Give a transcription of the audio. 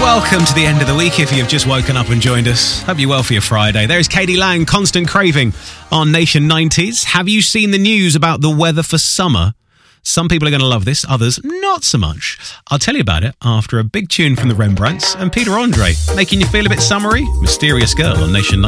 Welcome to the end of the week if you've just woken up and joined us. Hope you're well for your Friday. There's Katie Lang, Constant Craving on Nation 90s. Have you seen the news about the weather for summer? Some people are going to love this, others not so much. I'll tell you about it after a big tune from the Rembrandts and Peter Andre, making you feel a bit summery. Mysterious Girl on Nation 90s.